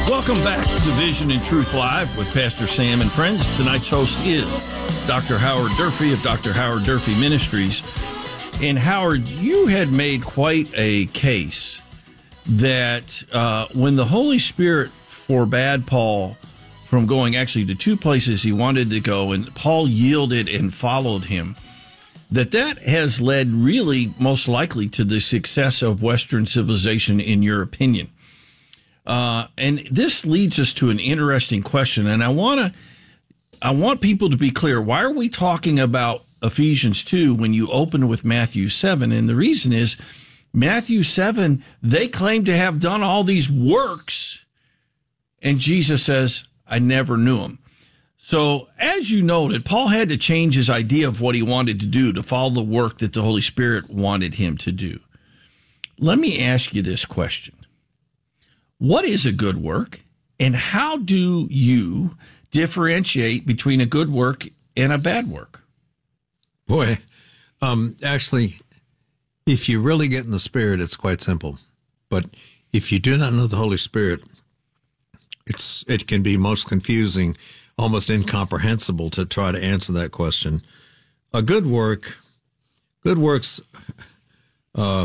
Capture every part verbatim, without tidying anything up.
Welcome back to Vision and Truth Live with Pastor Sam and friends. Tonight's host is Doctor Howard Durfee of Doctor Howard Durfee Ministries. And Howard, you had made quite a case that uh, when the Holy Spirit forbade Paul from going actually to two places he wanted to go, and Paul yielded and followed him, that that has led really most likely to the success of Western civilization, in your opinion. Uh, and this leads us to an interesting question, and I want to, I want people to be clear. Why are we talking about Ephesians two when you open with Matthew seven? And the reason is Matthew seven, they claim to have done all these works, and Jesus says, I never knew them. So as you noted, Paul had to change his idea of what he wanted to do to follow the work that the Holy Spirit wanted him to do. Let me ask you this question. What is a good work, and how do you differentiate between a good work and a bad work? Boy, um, actually, if you really get in the Spirit, it's quite simple. But if you do not know the Holy Spirit, it's it can be most confusing, almost incomprehensible to try to answer that question. A good work, good works uh,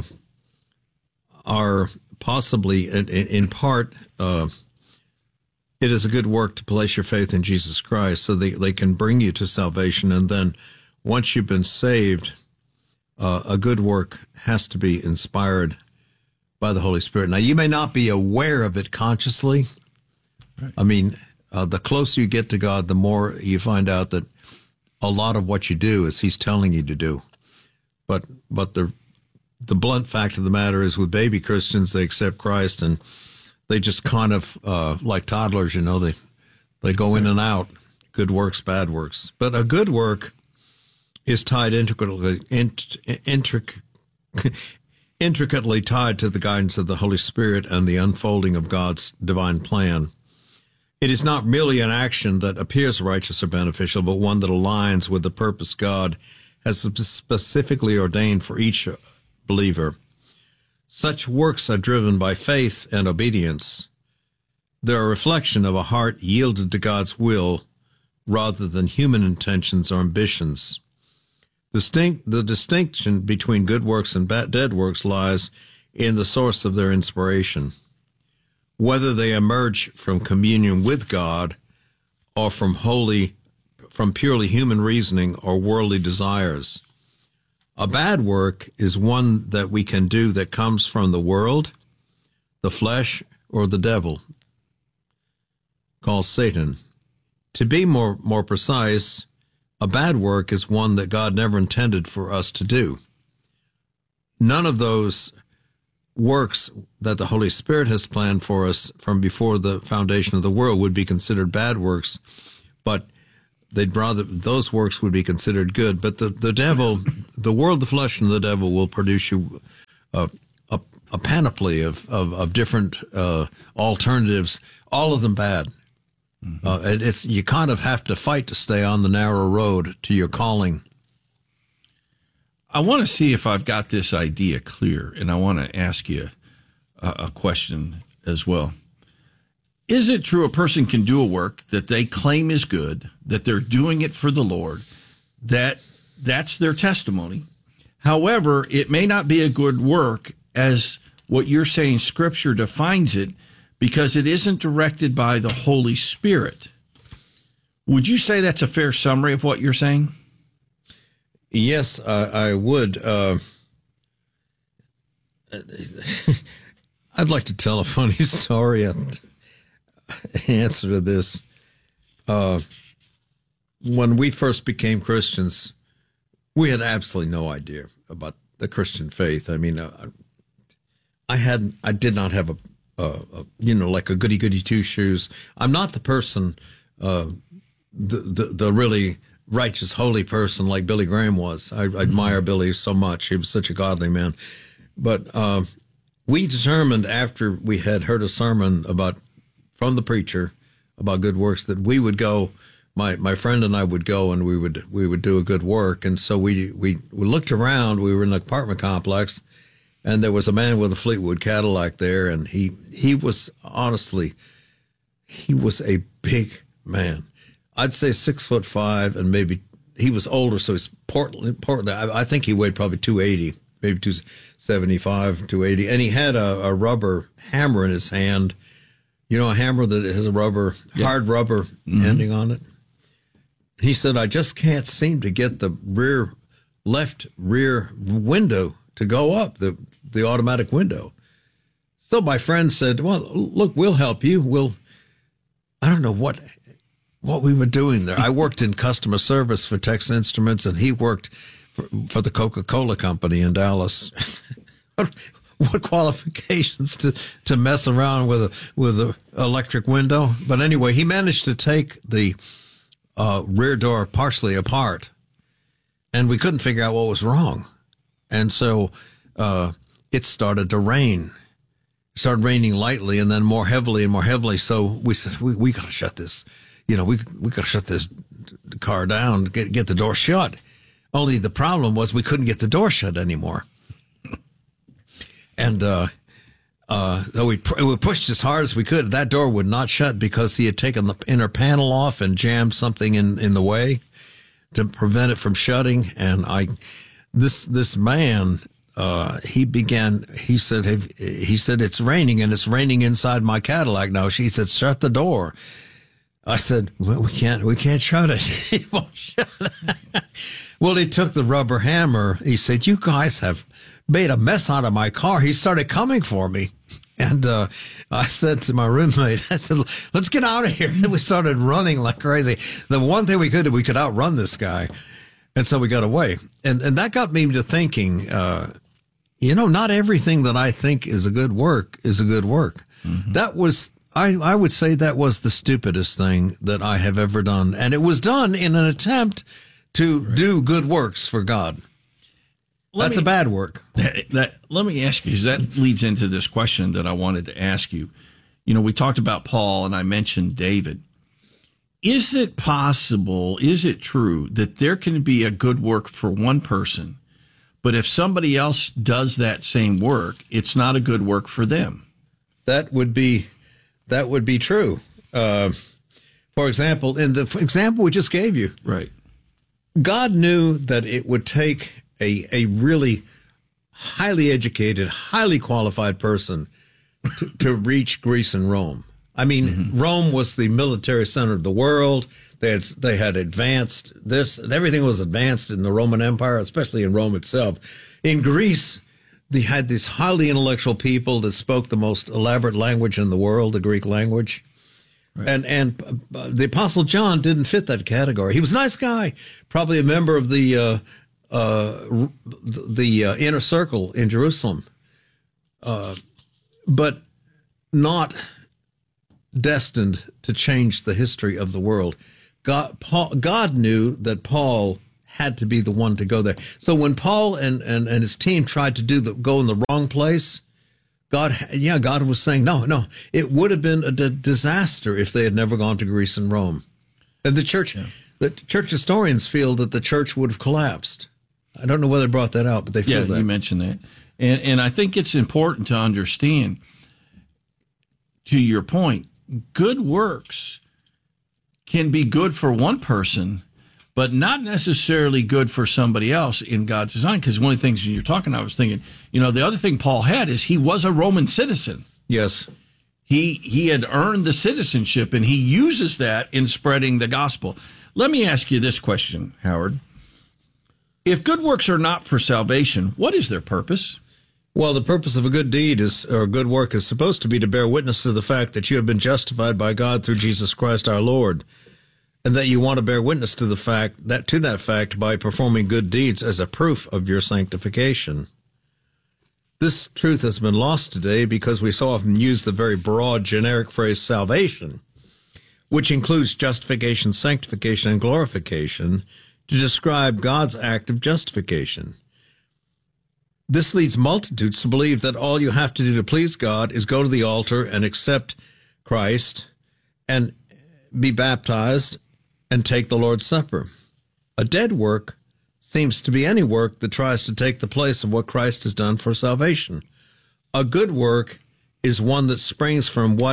are possibly, in, in part, uh, it is a good work to place your faith in Jesus Christ so they, they can bring you to salvation. And then once you've been saved, uh, a good work has to be inspired by the Holy Spirit. Now, you may not be aware of it consciously. Right. I mean, uh, the closer you get to God, the more you find out that a lot of what you do is He's telling you to do. But but the the blunt fact of the matter is, with baby Christians, they accept Christ and they just kind of, uh, like toddlers, you know, they they go in and out, good works, bad works. But a good work is tied intricately, int, intric, intricately tied to the guidance of the Holy Spirit and the unfolding of God's divine plan. It is not merely an action that appears righteous or beneficial, but one that aligns with the purpose God has specifically ordained for each believer. Such works are driven by faith and obedience. They're a reflection of a heart yielded to God's will rather than human intentions or ambitions. Distinct, the distinction between good works and bad, dead works lies in the source of their inspiration, whether they emerge from communion with God or from holy, from purely human reasoning or worldly desires. A bad work is one that we can do that comes from the world, the flesh, or the devil, called Satan. To be more, more precise, a bad work is one that God never intended for us to do. None of those works that the Holy Spirit has planned for us from before the foundation of the world would be considered bad works, but they'd rather, those works would be considered good. But the, the devil, the world, the flesh, and the devil will produce you a, a, a panoply of, of, of different uh, alternatives, all of them bad. Mm-hmm. Uh, it, it's you kind of have to fight to stay on the narrow road to your calling. I want to see if I've got this idea clear, and I want to ask you a, a question as well. Is it true a person can do a work that they claim is good, that they're doing it for the Lord, that that's their testimony? However, it may not be a good work as what you're saying Scripture defines it, because it isn't directed by the Holy Spirit. Would you say that's a fair summary of what you're saying? Yes, I, I would. Uh, I'd like to tell a funny story. Answer to this. Uh, when we first became Christians, we had absolutely no idea about the Christian faith. I mean, uh, I had, I did not have a, a, a you know, like a goody goody two shoes. I'm not the person, uh, the, the the really righteous, holy person like Billy Graham was. I, I admire Billy so much. He was such a godly man. But uh, we determined after we had heard a sermon about from the preacher about good works that we would go. My my friend and I would go and we would we would do a good work. And so we we, we looked around. We were in an apartment complex, and there was a man with a Fleetwood Cadillac there, and he he was honestly he was a big man. I'd say six foot five, and maybe he was older, so he's portly. portly. I, I think he weighed probably two eighty, maybe two seventy-five, two eighty. And he had a, a rubber hammer in his hand. You know, a hammer that has a rubber, yeah. hard rubber mm-hmm. ending on it. He said, I just can't seem to get the rear, left rear window to go up, the the automatic window. So my friend said, well, look, we'll help you. We'll, I don't know what what we were doing there. I worked in customer service for Texas Instruments, and he worked for, for the Coca-Cola company in Dallas. What qualifications to, to mess around with a with an electric window. But anyway, he managed to take the uh, rear door partially apart, and we couldn't figure out what was wrong. And so uh, it started to rain. It started raining lightly and then more heavily and more heavily. So we said, we, we got to shut this, you know, we we got to shut this car down, get, get the door shut. Only the problem was we couldn't get the door shut anymore. And uh, uh, though we, we pushed as hard as we could, that door would not shut because he had taken the inner panel off and jammed something in, in the way to prevent it from shutting. And I, this this man, uh, he began. He said, hey, he said it's raining and it's raining inside my Cadillac now. She said, shut the door. I said, well, we can't we can't shut it. He won't shut it. Well, he took the rubber hammer. He said, you guys have made a mess out of my car. He started coming for me. And uh, I said to my roommate, I said, let's get out of here. And we started running like crazy. The one thing we could do, we could outrun this guy. And so we got away. And and that got me to thinking, uh, you know, not everything that I think is a good work is a good work. Mm-hmm. That was, I, I would say that was the stupidest thing that I have ever done. And it was done in an attempt to right. do good works for God. Let That's me, a bad work. That, that let me ask you, because that leads into this question that I wanted to ask you. You know, we talked about Paul, and I mentioned David. Is it possible, is it true, that there can be a good work for one person, but if somebody else does that same work, it's not a good work for them? That would be that would be true. Uh, for example, in the example we just gave you, right? God knew that it would take a a really highly educated, highly qualified person to, to reach Greece and Rome. I mean, mm-hmm. Rome was the military center of the world. They had they had advanced this, everything was advanced in the Roman Empire, especially in Rome itself. In Greece, they had these highly intellectual people that spoke the most elaborate language in the world, the Greek language. Right. And and uh, the Apostle John didn't fit that category. He was a nice guy, probably a member of the uh, uh, the uh, inner circle in Jerusalem, uh, but not destined to change the history of the world. God, Paul, God knew that Paul had to be the one to go there. So when Paul and, and, and his team tried to do the, go in the wrong place, God, yeah, God was saying, no, no, it would have been a d- disaster if they had never gone to Greece and Rome. And the church, yeah. the church historians feel that the church would have collapsed. I don't know whether they brought that out, but they feel yeah, that. Yeah, you mentioned that. And, and I think it's important to understand, to your point, good works can be good for one person, but not necessarily good for somebody else in God's design. Because one of the things you're talking, I was thinking, you know, the other thing Paul had is he was a Roman citizen. Yes. He he had earned the citizenship, and he uses that in spreading the gospel. Let me ask you this question, Howard. If good works are not for salvation, what is their purpose? Well, the purpose of a good deed is, or good work is supposed to be to bear witness to the fact that you have been justified by God through Jesus Christ our Lord, and that you want to bear witness to the fact that to that fact by performing good deeds as a proof of your sanctification. This truth has been lost today because we so often use the very broad, generic phrase salvation, which includes justification, sanctification, and glorification, to describe God's act of justification. This leads multitudes to believe that all you have to do to please God is go to the altar and accept Christ and be baptized and take the Lord's Supper. A dead work seems to be any work that tries to take the place of what Christ has done for salvation. A good work is one that springs from what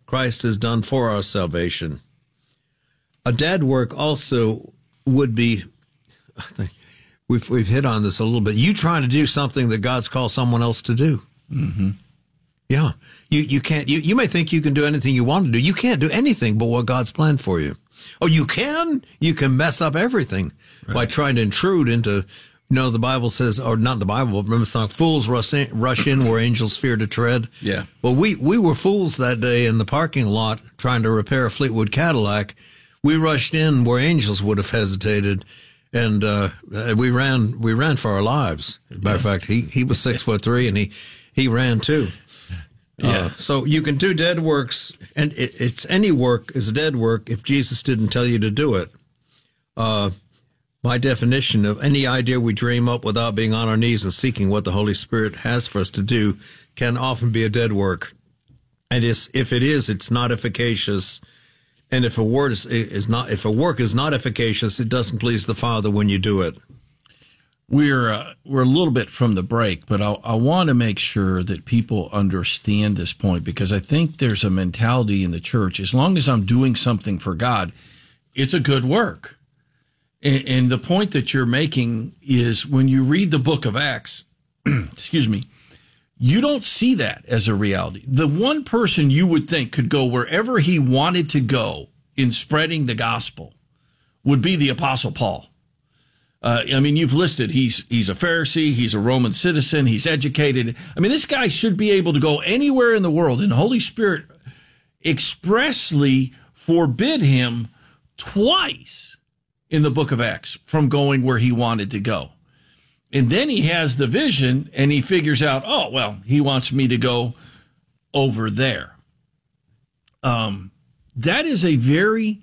Christ has done for our salvation. A dead work also would be, I think we've, we've hit on this a little bit, you trying to do something that God's called someone else to do. Mm-hmm. Yeah. You, you can't, you, you may think you can do anything you want to do. You can't do anything but what God's planned for you. Oh, you can? You can mess up everything right. by trying to intrude into, you know, the Bible says, or not the Bible, but remember the song, fools rush in, rush in where angels fear to tread. Yeah. Well, we, we were fools that day in the parking lot trying to repair a Fleetwood Cadillac. We rushed in where angels would have hesitated, and uh, we ran we ran for our lives. As a matter of fact, he, he was six foot three, and he, he ran too. Yeah. Uh, so you can do dead works, and it, it's any work is dead work if Jesus didn't tell you to do it. Uh, my definition of any idea we dream up without being on our knees and seeking what the Holy Spirit has for us to do can often be a dead work. And it's, if it is, it's not efficacious. And if a word is, is not, if a work is not efficacious, it doesn't please the Father when you do it. We're uh, we're a little bit from the break, but I, I want to make sure that people understand this point, because I think there's a mentality in the church, as long as I'm doing something for God, it's a good work. And, and the point that you're making is when you read the book of Acts, excuse me, you don't see that as a reality. The one person you would think could go wherever he wanted to go in spreading the gospel would be the Apostle Paul. Uh, I mean, you've listed, he's he's a Pharisee, he's a Roman citizen, he's educated. I mean, this guy should be able to go anywhere in the world, and the Holy Spirit expressly forbid him twice in the book of Acts from going where he wanted to go. And then he has the vision, and he figures out, oh, well, he wants me to go over there. Um, that is a very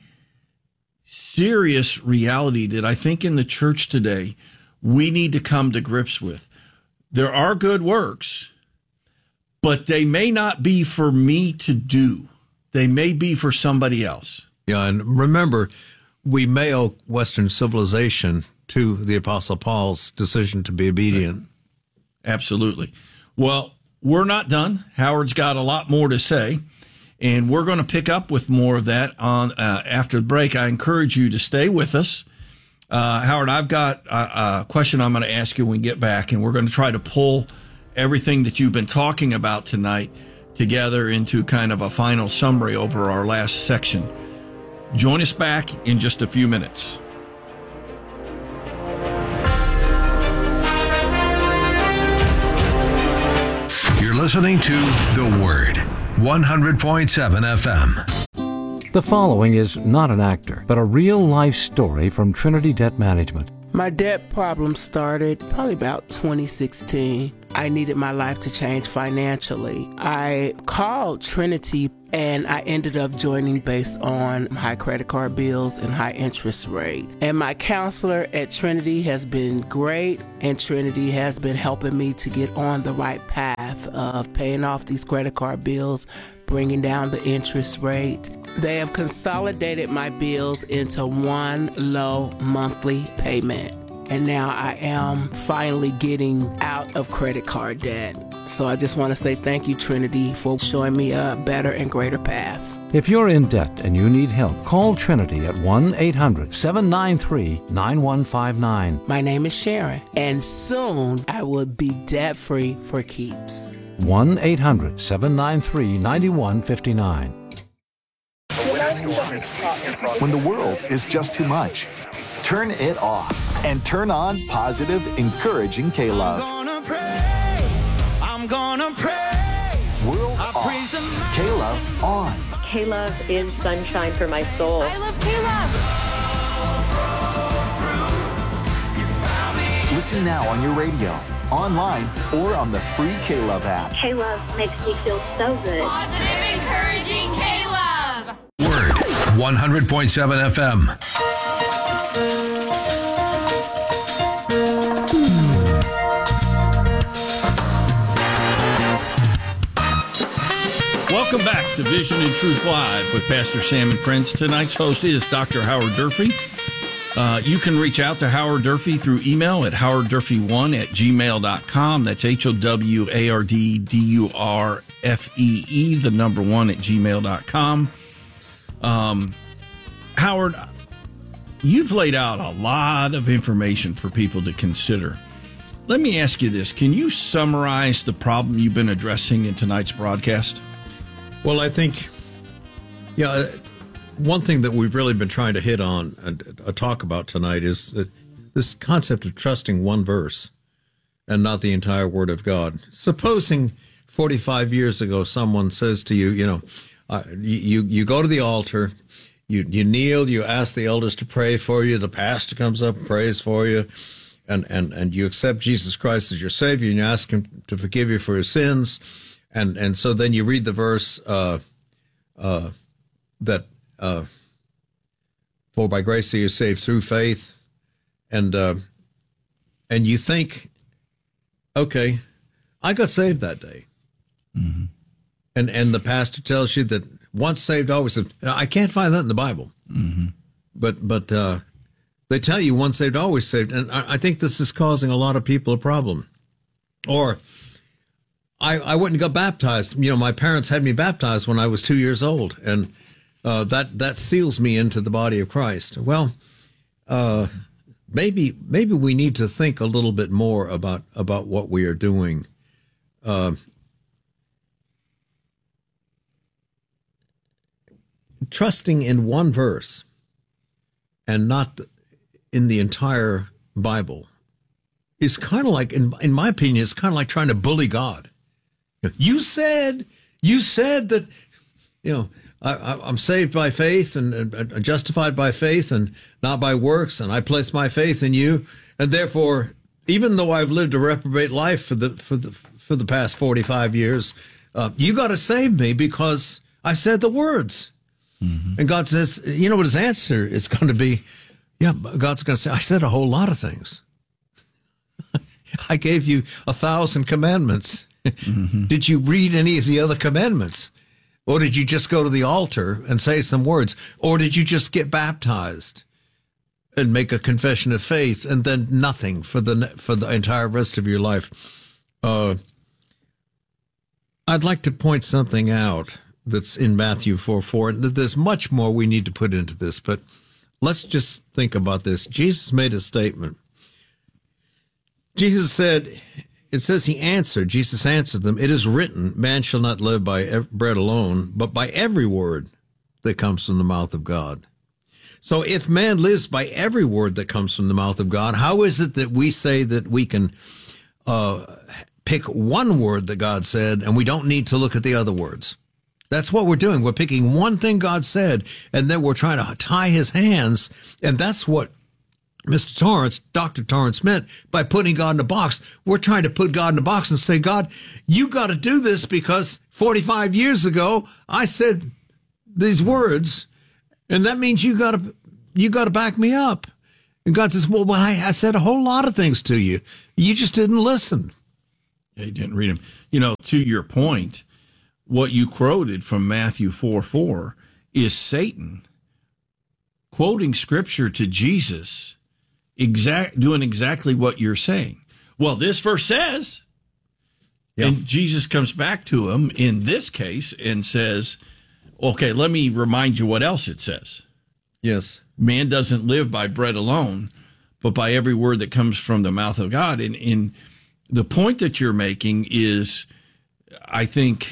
serious reality that I think in the church today we need to come to grips with. There are good works, but they may not be for me to do. They may be for somebody else. Yeah, and remember, we may owe Western civilization to the Apostle Paul's decision to be obedient. Right. Absolutely. Well, we're not done. Howard's got a lot more to say, and we're going to pick up with more of that on uh, after the break. I encourage you to stay with us. Uh, Howard, I've got a, a question I'm going to ask you when we get back, and we're going to try to pull everything that you've been talking about tonight together into kind of a final summary over our last section. Join us back in just a few minutes. You're listening to The Word, one hundred point seven F M. The following is not an actor, but a real-life story from Trinity Debt Management. My debt problem started probably about twenty sixteen. I needed my life to change financially. I called Trinity, and I ended up joining based on high credit card bills and high interest rate. And my counselor at Trinity has been great, and Trinity has been helping me to get on the right path of paying off these credit card bills, bringing down the interest rate. They have consolidated my bills into one low monthly payment. And now I am finally getting out of credit card debt. So I just want to say thank you, Trinity, for showing me a better and greater path. If you're in debt and you need help, call Trinity at one eight hundred seven nine three nine one five nine. My name is Sharon, and soon I will be debt-free for keeps. one eight hundred seven nine three nine one five nine. When the world is just too much, turn it off and turn on positive, encouraging K-Love. I'm gonna praise, I'm gonna praise. World off, K-Love on. K-Love is sunshine for my soul. I love K-Love. Listen now on your radio, online, or on the free K-Love app. K-Love makes me feel so good. Positive, encouraging K-Love. Word, one hundred point seven F M. Welcome back to Vision and Truth Live with Pastor Sam and friends. Tonight's host is Doctor Howard Durfee. Uh, you can reach out to Howard Durfee through email at howard durfee one at gmail dot com. That's H O W A R D D U R F E E, the number one at gmail dot com. Um, Howard, you've laid out a lot of information for people to consider. Let me ask you this. Can you summarize the problem you've been addressing in tonight's broadcast? Well, I think, yeah, one thing that we've really been trying to hit on and uh, talk about tonight is that this concept of trusting one verse and not the entire Word of God. Supposing forty-five years ago someone says to you, you know, uh, you, you go to the altar, you, you kneel, you ask the elders to pray for you, the pastor comes up and prays for you, and, and, and you accept Jesus Christ as your Savior, and you ask Him to forgive you for your sins, and, and so then you read the verse uh, uh, that Uh, for by grace are you saved through faith, and uh, and you think, okay, I got saved that day, mm-hmm. and and the pastor tells you that once saved, always saved. Now, I can't find that in the Bible, mm-hmm. but but uh, they tell you once saved, always saved, and I, I think this is causing a lot of people a problem. Or I I went and got baptized. You know, my parents had me baptized when I was two years old, and Uh, that that seals me into the body of Christ. Well, uh, maybe maybe we need to think a little bit more about about what we are doing. Uh, trusting in one verse and not in the entire Bible is kind of like, in in my opinion, it's kind of like trying to bully God. You said you said that, you know. I, I'm saved by faith and, and justified by faith and not by works, and I place my faith in you, and therefore, even though I've lived a reprobate life for the for the for the past forty-five years, uh, you got to save me because I said the words. Mm-hmm. And God says, you know what His answer is going to be? Yeah, God's going to say, I said a whole lot of things. I gave you a thousand commandments. Mm-hmm. Did you read any of the other commandments? Or did you just go to the altar and say some words? Or did you just get baptized and make a confession of faith and then nothing for the for the entire rest of your life? Uh, I'd like to point something out that's in Matthew four four. There's much more we need to put into this, but let's just think about this. Jesus made a statement. Jesus said... It says he answered, Jesus answered them, it is written, man shall not live by bread alone, but by every word that comes from the mouth of God. So if man lives by every word that comes from the mouth of God, how is it that we say that we can uh, pick one word that God said and we don't need to look at the other words? That's what we're doing. We're picking one thing God said, and then we're trying to tie His hands, and that's what Mister Torrance, Doctor Torrance meant by putting God in a box. We're trying to put God in a box and say, God, you got to do this because forty-five years ago I said these words, and that means you got to you got to back me up. And God says, well, well I, I said a whole lot of things to you. You just didn't listen. Yeah, you didn't read them. You know, to your point, what you quoted from Matthew four four is Satan quoting Scripture to Jesus, exact doing exactly what you're saying. Well, this verse says, yeah. And Jesus comes back to him in this case and says, okay, let me remind you what else it says. Yes. Man doesn't live by bread alone, but by every word that comes from the mouth of God. And, and the point that you're making is, I think,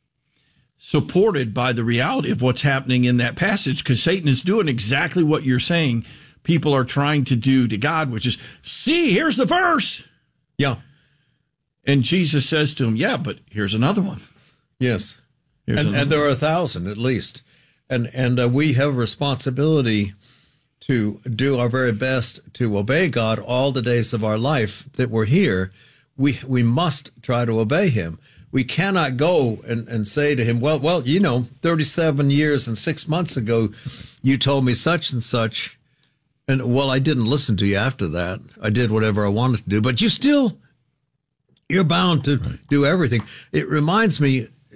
supported by the reality of what's happening in that passage, because Satan is doing exactly what you're saying people are trying to do to God, which is, see, here's the verse. Yeah. And Jesus says to him, yeah, but here's another one. Yes. Here's and, another and there one. are a thousand at least. And, and uh, we have a responsibility to do our very best to obey God all the days of our life that we're here. We, we must try to obey Him. We cannot go and, and say to Him, well, well, you know, thirty-seven years and six months ago, you told me such and such. And, well, I didn't listen to you after that. I did whatever I wanted to do. But you still, you're bound to right. do everything. It reminds me,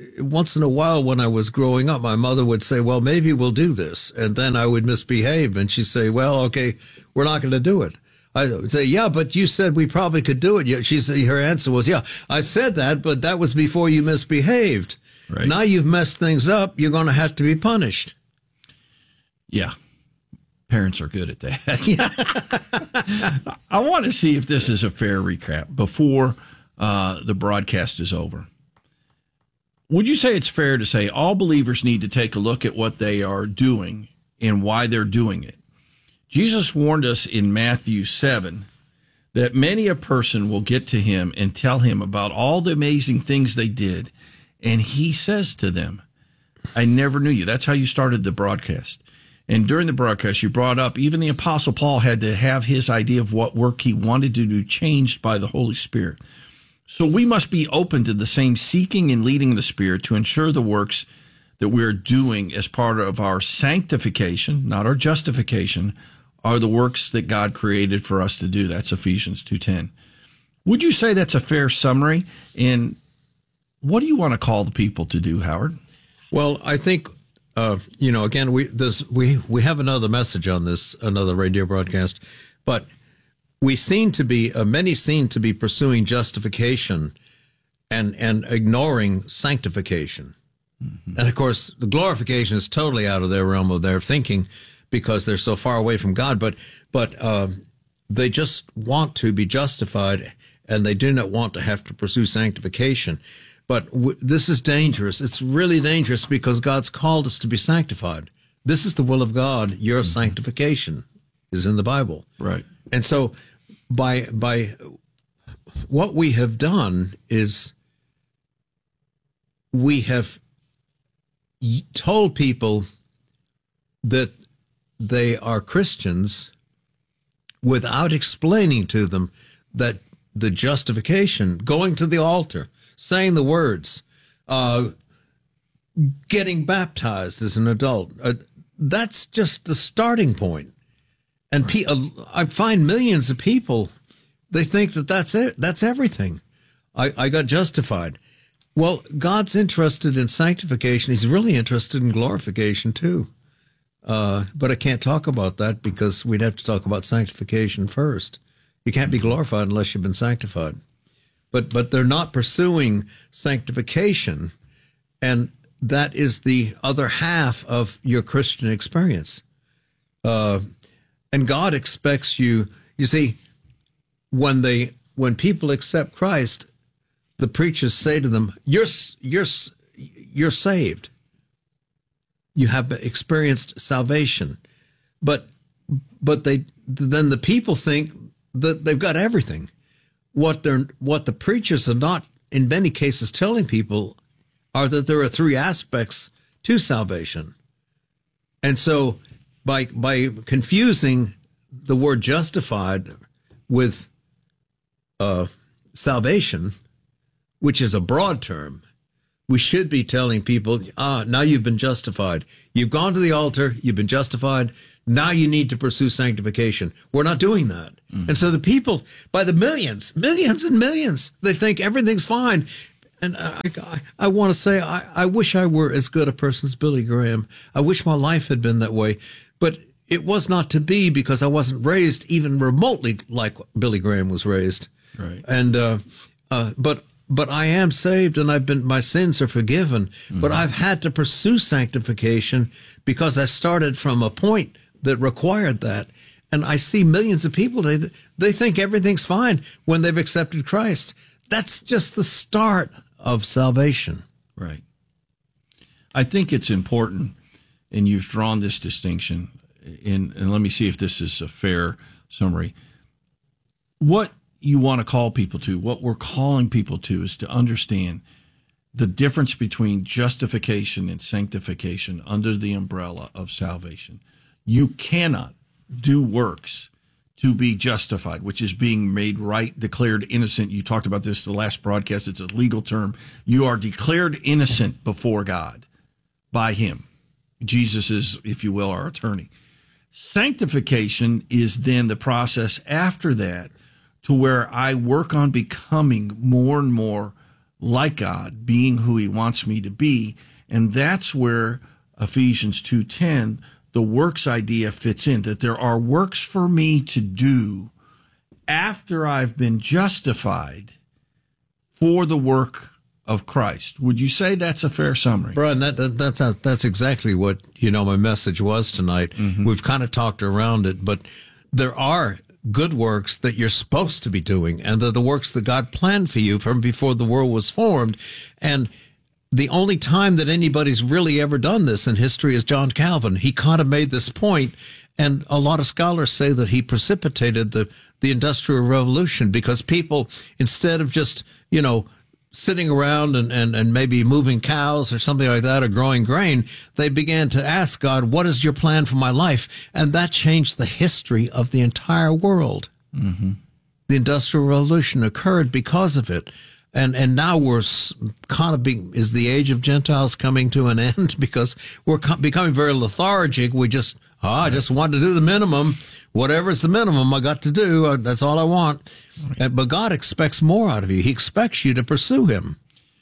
once in a while when I was growing up, my mother would say, well, maybe we'll do this. And then I would misbehave. And she'd say, well, okay, we're not going to do it. I would say, yeah, but you said we probably could do it. She said, her answer was, yeah, I said that, but that was before you misbehaved. Right. Now you've messed things up. You're going to have to be punished. Yeah. Parents are good at that. I want to see if this is a fair recap before uh, the broadcast is over. Would you say it's fair to say all believers need to take a look at what they are doing and why they're doing it? Jesus warned us in Matthew seven that many a person will get to him and tell him about all the amazing things they did, and he says to them, I never knew you. That's how you started the broadcast. And during the broadcast, you brought up even the Apostle Paul had to have his idea of what work he wanted to do changed by the Holy Spirit. So we must be open to the same seeking and leading of the Spirit to ensure the works that we're doing as part of our sanctification, not our justification, are the works that God created for us to do. That's Ephesians two ten. Would you say that's a fair summary? And what do you want to call the people to do, Howard? Well, I think, uh, you know, again, we this we we have another message on this, another radio broadcast, but we seem to be, uh, many seem to be pursuing justification and and ignoring sanctification. Mm-hmm. And of course, the glorification is totally out of their realm of their thinking, because they're so far away from God, but but uh, they just want to be justified, and they do not want to have to pursue sanctification. But w- this is dangerous. It's really dangerous because God's called us to be sanctified. This is the will of God. Your mm-hmm. sanctification is in the Bible. Right. And so by by what we have done is we have told people that they are Christians without explaining to them that the justification, going to the altar, saying the words, uh, getting baptized as an adult, uh, that's just the starting point. And pe- uh, I find millions of people, they think that that's it. That's everything. I, I got justified. Well, God's interested in sanctification. He's really interested in glorification too. Uh, but I can't talk about that because we'd have to talk about sanctification first. You can't be glorified unless you've been sanctified. But but they're not pursuing sanctification, and that is the other half of your Christian experience. Uh, and God expects you. You see, when they when people accept Christ, the preachers say to them, "You're you're you're saved. You have experienced salvation," but but they then the people think that they've got everything. What they're what the preachers are not in many cases telling people are that there are three aspects to salvation, and so by by confusing the word justified with uh, salvation, which is a broad term, we should be telling people, ah, now you've been justified. You've gone to the altar. You've been justified. Now you need to pursue sanctification. We're not doing that. Mm-hmm. And so the people, by the millions, millions and millions, they think everything's fine. And I, I, I want to say, I, I wish I were as good a person as Billy Graham. I wish my life had been that way. But it was not to be because I wasn't raised even remotely like Billy Graham was raised. Right. And, uh, uh, but But I am saved, and I've been. My sins are forgiven. Mm-hmm. But I've had to pursue sanctification because I started from a point that required that. And I see millions of people. They they think everything's fine when they've accepted Christ. That's just the start of salvation. Right. I think it's important, and you've drawn this distinction. In, and let me see if this is a fair summary. What you want to call people to, what we're calling people to, is to understand the difference between justification and sanctification under the umbrella of salvation. You cannot do works to be justified, which is being made right, declared innocent. You talked about this the last broadcast. It's a legal term. You are declared innocent before God by him. Jesus is, if you will, our attorney. Sanctification is then the process after that, to where I work on becoming more and more like God, being who he wants me to be. And that's where Ephesians two ten, the works idea fits in, that there are works for me to do after I've been justified for the work of Christ. Would you say that's a fair summary? Brian, that, that, that's, that's exactly what, you know, my message was tonight. Mm-hmm. We've kind of talked around it, but there are good works that you're supposed to be doing, and they're the works that God planned for you from before the world was formed. And the only time that anybody's really ever done this in history is John Calvin. He kind of made this point, and a lot of scholars say that he precipitated the, the Industrial Revolution, because people, instead of just, you know, sitting around and, and, and maybe moving cows or something like that, or growing grain, they began to ask God, what is your plan for my life? And that changed the history of the entire world. Mm-hmm. The Industrial Revolution occurred because of it. And and now we're kind of being, is the age of Gentiles coming to an end? Because we're co- becoming very lethargic. We just, oh, I just want to do the minimum. Whatever's the minimum I got to do, that's all I want. Right. But God expects more out of you. He expects you to pursue him.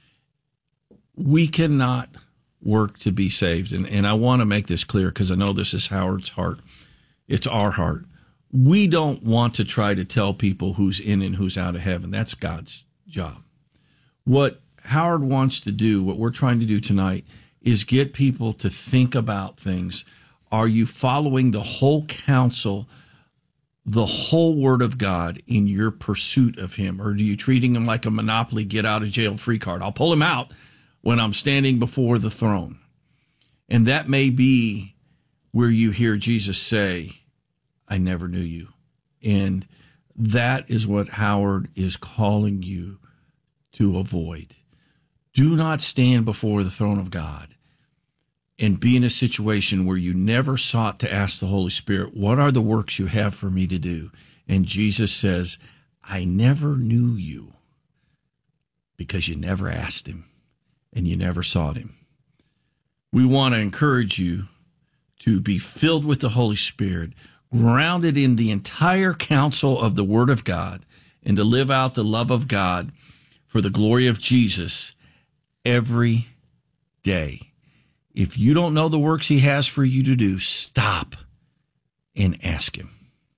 We cannot work to be saved. And, and I want to make this clear, because I know this is Howard's heart. It's our heart. We don't want to try to tell people who's in and who's out of heaven. That's God's job. What Howard wants to do, what we're trying to do tonight, is get people to think about things. Are you following the whole counsel, the whole Word of God in your pursuit of him? Or are you treating him like a Monopoly get-out-of-jail-free card? I'll pull him out when I'm standing before the throne. And that may be where you hear Jesus say, I never knew you. And that is what Howard is calling you to avoid. Do not stand before the throne of God and be in a situation where you never sought to ask the Holy Spirit, what are the works you have for me to do? And Jesus says, I never knew you, because you never asked him and you never sought him. We want to encourage you to be filled with the Holy Spirit, grounded in the entire counsel of the Word of God, and to live out the love of God for the glory of Jesus every day. If you don't know the works he has for you to do, stop and ask him.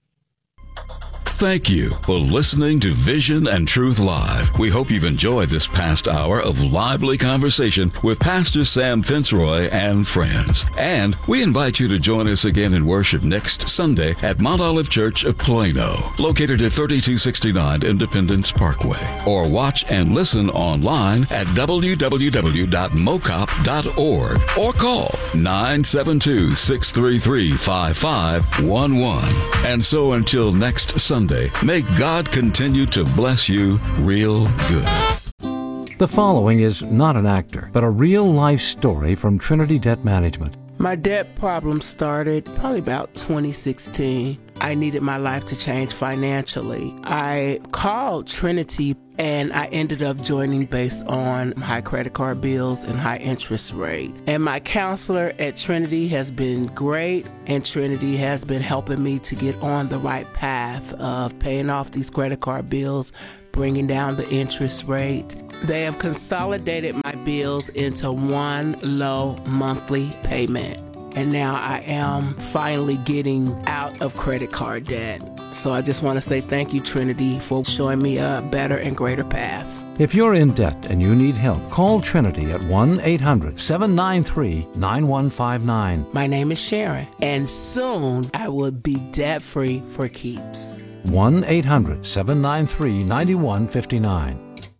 Thank you for listening to Vision and Truth Live. We hope you've enjoyed this past hour of lively conversation with Pastor Sam Fitzroy and friends. And we invite you to join us again in worship next Sunday at Mount Olive Church of Plano, located at thirty-two sixty-nine Independence Parkway. Or watch and listen online at w w w dot mocop dot org or call nine seven two, six three three, five five one one. And so until next Sunday, may God continue to bless you real good. The following is not an actor, but a real-life story from Trinity Debt Management. My debt problem started probably about twenty sixteen. I needed my life to change financially. I called Trinity, and I ended up joining based on high credit card bills and high interest rate. And my counselor at Trinity has been great, and Trinity has been helping me to get on the right path of paying off these credit card bills, bringing down the interest rate. They have consolidated my bills into one low monthly payment. And now I am finally getting out of credit card debt. So I just want to say thank you, Trinity, for showing me a better and greater path. If you're in debt and you need help, call Trinity at one eight hundred, seven nine three, nine one five nine. My name is Sharon, and soon I will be debt-free for keeps. one eight hundred, seven nine three, nine one five nine.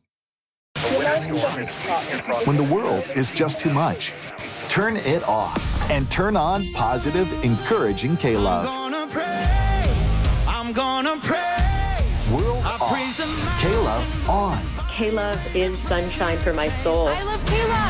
When the world is just too much, turn it off and turn on positive, encouraging K-Love. I'm gonna praise, I'm gonna praise. World I off, praise the K-Love on. K-Love is sunshine for my soul. I love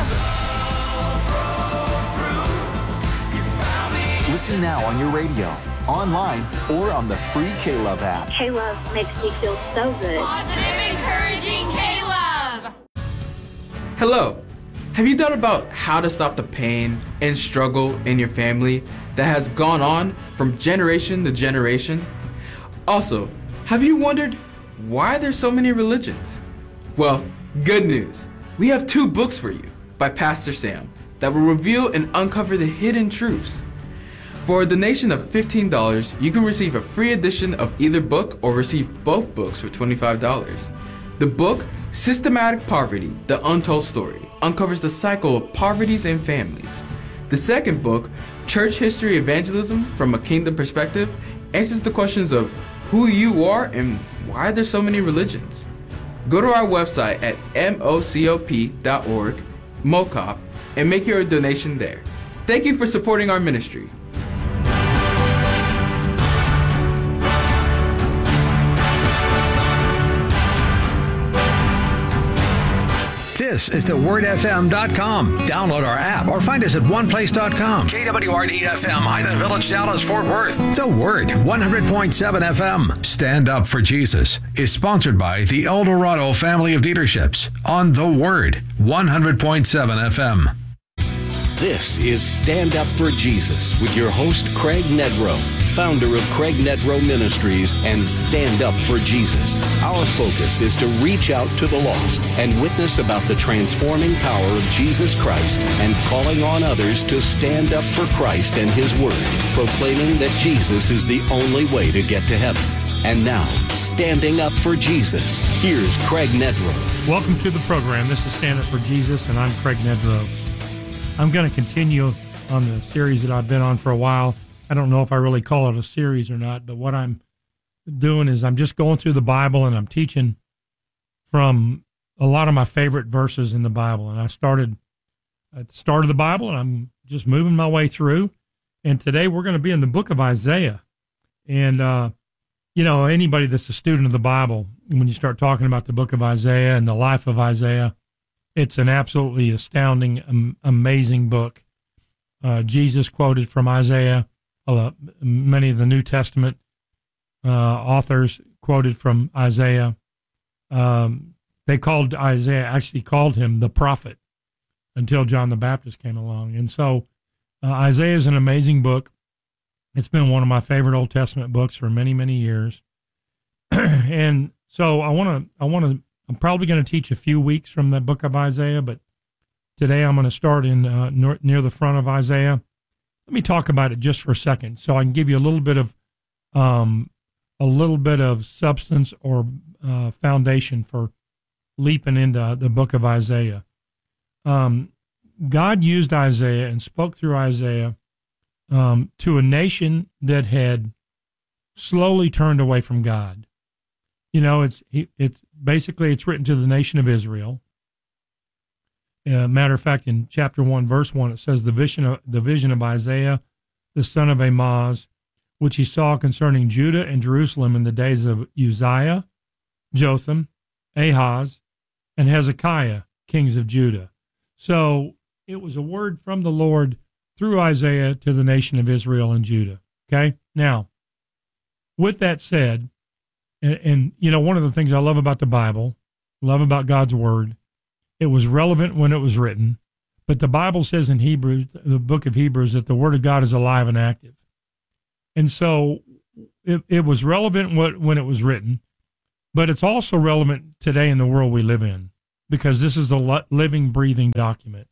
K-Love. Listen now on your radio, online, or on the free K-Love app. K-Love makes me feel so good. Positive, encouraging K-Love. Hello. Have you thought about how to stop the pain and struggle in your family that has gone on from generation to generation? Also, have you wondered why there's so many religions? Well, good news. We have two books for you by Pastor Sam that will reveal and uncover the hidden truths. For a donation of fifteen dollars, you can receive a free edition of either book or receive both books for twenty-five dollars. The book, Systematic Poverty, The Untold Story, uncovers the cycle of poverties and families. The second book, Church History Evangelism from a Kingdom Perspective, answers the questions of who you are and why there's so many religions. Go to our website at mocop dot org, MOCOP, and make your donation there. Thank you for supporting our ministry. This is the word f m dot com. Download our app or find us at one place dot com. K W R D F M, Highland Village, Dallas, Fort Worth. The Word, one hundred point seven F M. Stand Up for Jesus is sponsored by the El Dorado Family of Dealerships on The Word, one hundred point seven F M. This is Stand Up for Jesus with your host, Craig Nedrow, founder of Craig Nedrow Ministries and Stand Up for Jesus. Our focus is to reach out to the lost and witness about the transforming power of Jesus Christ and calling on others to stand up for Christ and His Word, proclaiming that Jesus is the only way to get to heaven. And now, Standing Up for Jesus, here's Craig Nedrow. Welcome to the program. This is Stand Up for Jesus, and I'm Craig Nedrow. I'm going to continue on the series that I've been on for a while. I don't know if I really call it a series or not, but what I'm doing is I'm just going through the Bible and I'm teaching from a lot of my favorite verses in the Bible. And I started at the start of the Bible and I'm just moving my way through. And today we're going to be in the book of Isaiah. And, uh, you know, anybody that's a student of the Bible, when you start talking about the book of Isaiah and the life of Isaiah, it's an absolutely astounding, um, amazing book. Uh, Jesus quoted from Isaiah. Uh, many of the New Testament uh, authors quoted from Isaiah. Um, they called Isaiah, actually called him the prophet until John the Baptist came along. And so uh, Isaiah is an amazing book. It's been one of my favorite Old Testament books for many, many years. And so I want to, I want to, I'm probably going to teach a few weeks from the book of Isaiah, but today I'm going to start in uh, near, near the front of Isaiah. Let me talk about it just for a second, so I can give you a little bit of, um, a little bit of substance or uh, foundation for leaping into the book of Isaiah. Um, God used Isaiah and spoke through Isaiah um, to a nation that had slowly turned away from God. You know, it's it's basically it's written to the nation of Israel. Uh, matter of fact, in chapter one, verse one, it says the vision of, the vision of Isaiah, the son of Amoz, which he saw concerning Judah and Jerusalem in the days of Uzziah, Jotham, Ahaz, and Hezekiah, kings of Judah. So it was a word from the Lord through Isaiah to the nation of Israel and Judah. Okay? Now, with that said, and, and you know, one of the things I love about the Bible, love about God's Word, it was relevant when it was written, but the Bible says in Hebrews, the book of Hebrews, that the Word of God is alive and active. And so it, it was relevant when it was written, but it's also relevant today in the world we live in, because this is a living, breathing document.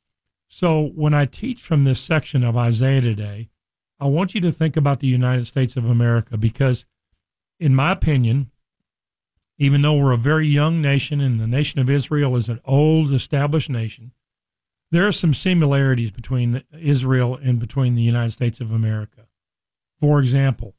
So when I teach from this section of Isaiah today, I want you to think about the United States of America, because in my opinion, even though we're a very young nation and the nation of Israel is an old, established nation, there are some similarities between Israel and between the United States of America. For example,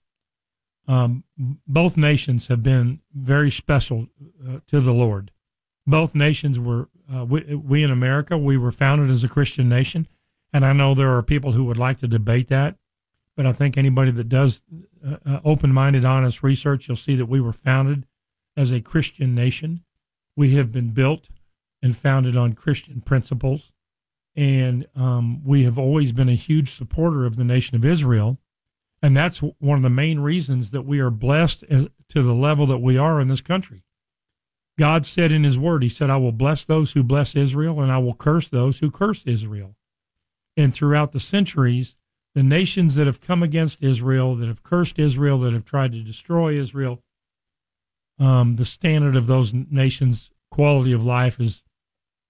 um, both nations have been very special uh, to the Lord. Both nations were, uh, we, we in America, we were founded as a Christian nation, and I know there are people who would like to debate that, but I think anybody that does uh, uh, open-minded, honest research, you'll see that we were founded as a Christian nation. We have been built and founded on Christian principles, and um, we have always been a huge supporter of the nation of Israel, and that's one of the main reasons that we are blessed as, to the level that we are in this country. God said in his word, he said, I will bless those who bless Israel, and I will curse those who curse Israel. And throughout the centuries, the nations that have come against Israel, that have cursed Israel, that have tried to destroy Israel, um, the standard of those nations' quality of life is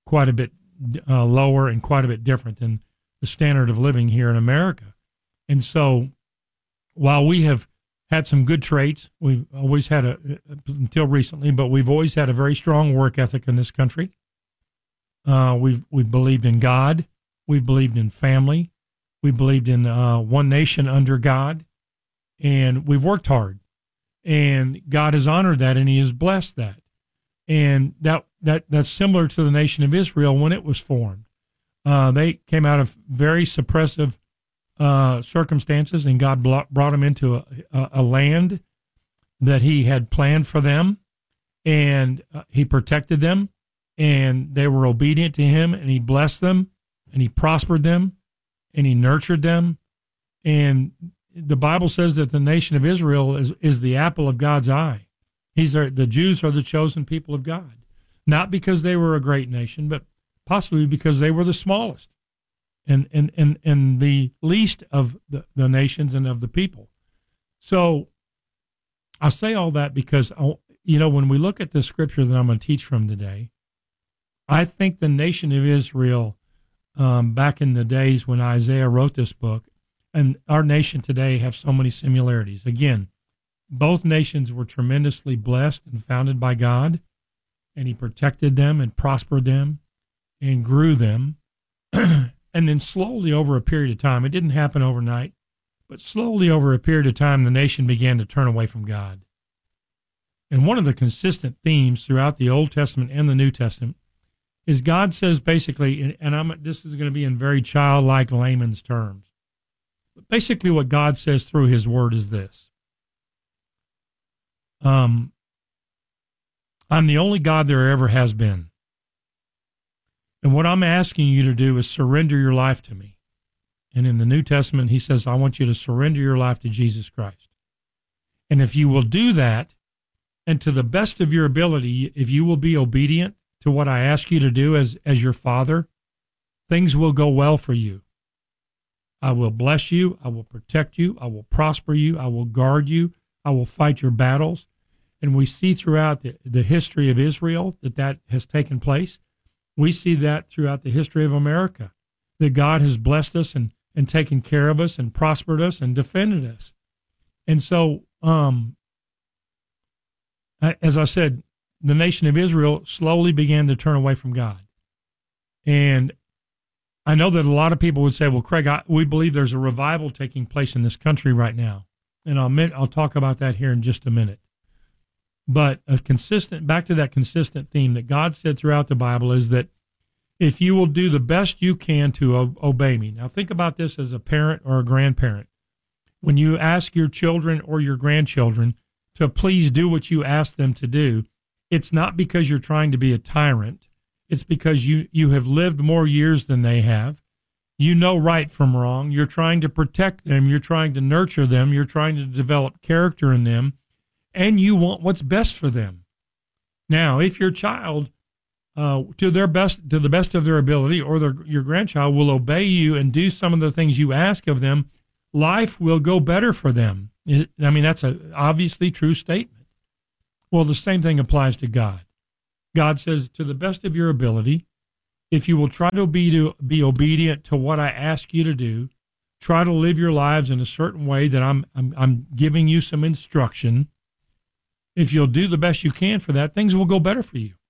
quite a bit uh, lower and quite a bit different than the standard of living here in America. And so while we have had some good traits, we've always had a, until recently, but we've always had a very strong work ethic in this country. Uh, we've, we've believed in God. We've believed in family. We believed in uh, one nation under God. And we've worked hard. And God has honored that, and he has blessed that. And that, that that's similar to the nation of Israel when it was formed. Uh, they came out of very suppressive uh, circumstances, and God brought them into a, a, a land that he had planned for them, and uh, he protected them, and they were obedient to him, and he blessed them, and he prospered them, and he nurtured them. And the Bible says that the nation of Israel is, is the apple of God's eye. These are, the Jews are the chosen people of God, not because they were a great nation, but possibly because they were the smallest and, and, and, and the least of the, the nations and of the people. So I say all that because, you know, when we look at the scripture that I'm going to teach from today, I think the nation of Israel, um, back in the days when Isaiah wrote this book, and our nation today have so many similarities. Again, both nations were tremendously blessed and founded by God, and he protected them and prospered them and grew them. And then slowly over a period of time, it didn't happen overnight, but slowly over a period of time, the nation began to turn away from God. And one of the consistent themes throughout the Old Testament and the New Testament is God says basically, and I'm, this is going to be in very childlike layman's terms, but basically what God says through his word is this. Um, I'm the only God there ever has been. And what I'm asking you to do is surrender your life to me. And in the New Testament, he says, I want you to surrender your life to Jesus Christ. And if you will do that, and to the best of your ability, if you will be obedient to what I ask you to do as, as your father, things will go well for you. I will bless you. I will protect you. I will prosper you. I will guard you. I will fight your battles. And we see throughout the, the history of Israel that that has taken place. We see that throughout the history of America, that God has blessed us and, and taken care of us and prospered us and defended us. And so, um, as I said, the nation of Israel slowly began to turn away from God. And I know that a lot of people would say, well, Craig, I, we believe there's a revival taking place in this country right now. And I'll, I'll talk about that here in just a minute. But a consistent, back to that consistent theme that God said throughout the Bible is that if you will do the best you can to o- obey me. Now think about this as a parent or a grandparent. When you ask your children or your grandchildren to please do what you ask them to do, it's not because you're trying to be a tyrant. It's because you, you have lived more years than they have. You know right from wrong. You're trying to protect them. You're trying to nurture them. You're trying to develop character in them. And you want what's best for them. Now, if your child, uh, to their best, to the best of their ability, or their, your grandchild will obey you and do some of the things you ask of them, life will go better for them. It, I mean, that's a obviously true statement. Well, the same thing applies to God. God says, to the best of your ability, if you will try to be, to be obedient to what I ask you to do, try to live your lives in a certain way that I'm, I'm, I'm giving you some instruction. If you'll do the best you can for that, things will go better for you.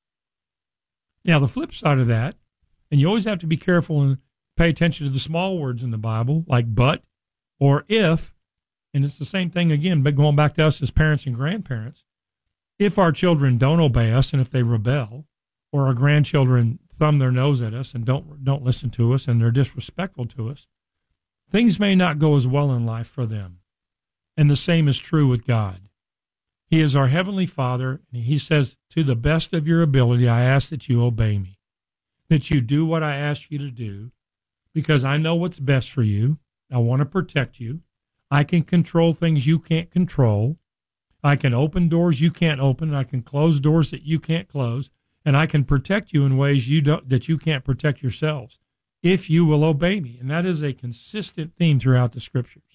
Now, the flip side of that, and you always have to be careful and pay attention to the small words in the Bible, like but or if, and it's the same thing again, but going back to us as parents and grandparents, if our children don't obey us and if they rebel, or our grandchildren thumb their nose at us and don't don't listen to us and they're disrespectful to us, things may not go as well in life for them. And the same is true with God. He is our Heavenly Father, and he says, to the best of your ability, I ask that you obey me, that you do what I ask you to do, because I know what's best for you. I want to protect you. I can control things you can't control. I can open doors you can't open. I can close doors that you can't close, and I can protect you in ways you don't, that you can't protect yourselves, if you will obey me. And that is a consistent theme throughout the Scriptures.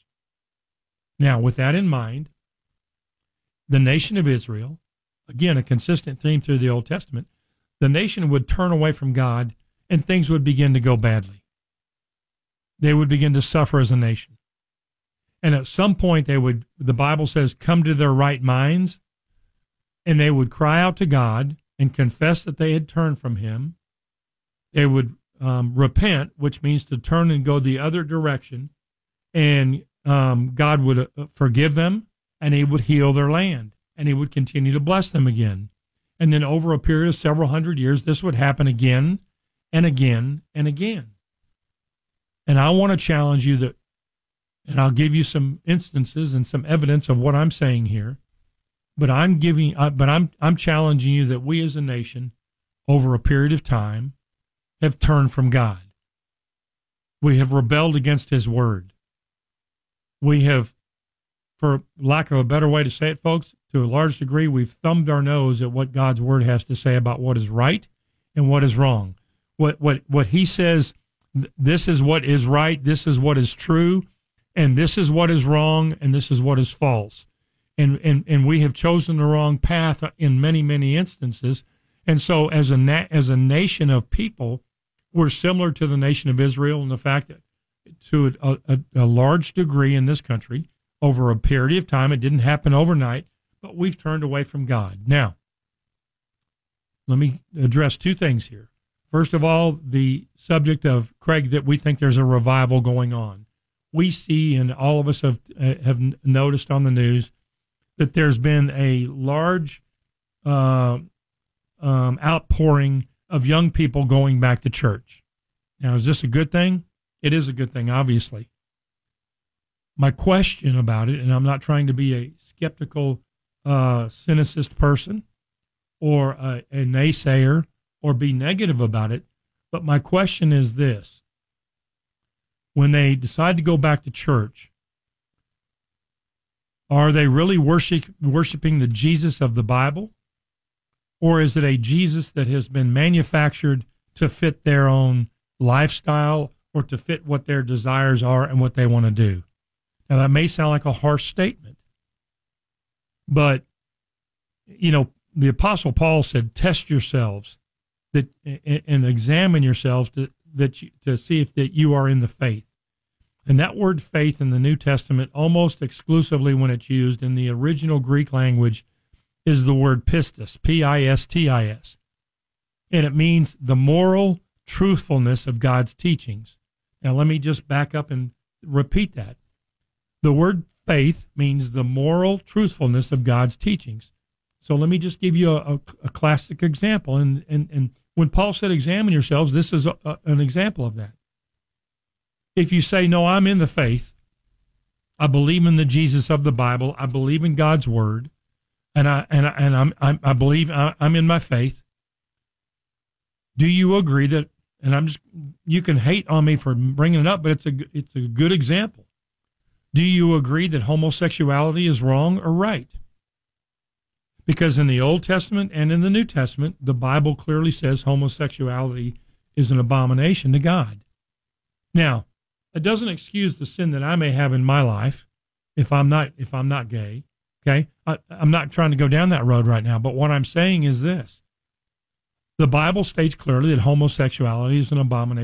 Now, with that in mind, the nation of Israel, again, a consistent theme through the Old Testament, the nation would turn away from God and things would begin to go badly. They would begin to suffer as a nation. And at some point they would, the Bible says, come to their right minds, and they would cry out to God and confess that they had turned from him. They would um, repent, which means to turn and go the other direction, and um, God would uh, forgive them, and he would heal their land, and he would continue to bless them again. And then over a period of several hundred years, this would happen again and again and again. And I want to challenge you that, and I'll give you some instances and some evidence of what I'm saying here, but I'm giving, uh, but I'm I'm challenging you that we as a nation, over a period of time, have turned from God. We have rebelled against his word. We have, for lack of a better way to say it, folks, to a large degree, we've thumbed our nose at what God's word has to say about what is right and what is wrong. What what what he says, th- this is what is right, this is what is true, and this is what is wrong, and this is what is false. And and and we have chosen the wrong path in many, many instances. And so as a na- as a nation of people, we're similar to the nation of Israel in the fact that to a, a, a large degree in this country, over a period of time, it didn't happen overnight, but we've turned away from God. Now, let me address two things here. First of all, the subject of, Craig, that we think there's a revival going on. We see, and all of us have uh, have noticed on the news, that there's been a large uh, um, outpouring of young people going back to church. Now, is this a good thing? It is a good thing, obviously. My question about it, and I'm not trying to be a skeptical, uh, cynicist person or a, a naysayer or be negative about it, but my question is this. When they decide to go back to church, are they really worship, worshiping the Jesus of the Bible? Or is it a Jesus that has been manufactured to fit their own lifestyle or to fit what their desires are and what they want to do? Now, that may sound like a harsh statement, but, you know, the Apostle Paul said, test yourselves that and examine yourselves to, that you, to see if that you are in the faith. And that word faith in the New Testament, almost exclusively when it's used in the original Greek language, is the word pistis, P I S T I S. And it means the moral truthfulness of God's teachings. Now, let me just back up and repeat that. The word faith means the moral truthfulness of God's teachings. So let me just give you a, a, a classic example. And, and, and when Paul said examine yourselves, this is a, a, an example of that. If you say, no, I'm in the faith, I believe in the Jesus of the Bible, I believe in God's word, and I and I, and I'm, I'm I believe I, I'm in my faith. Do you agree that? And I'm just, you can hate on me for bringing it up, but it's a it's a good example. Do you agree that homosexuality is wrong or right? Because in the Old Testament and in the New Testament, the Bible clearly says homosexuality is an abomination to God. Now, it doesn't excuse the sin that I may have in my life if I'm not if I'm not gay. Okay, I, I'm not trying to go down that road right now. But what I'm saying is this: the Bible states clearly that homosexuality is an abomination